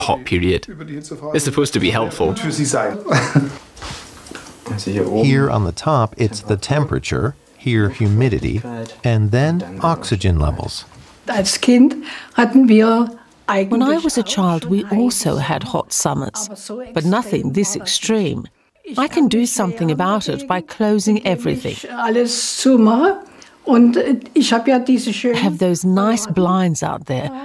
hot period. It's supposed to be helpful. Here on the top, it's the temperature, here humidity, and then oxygen levels. When I was a child, we also had hot summers, but nothing this extreme. I can do something about it by closing everything. I have those nice blinds out there,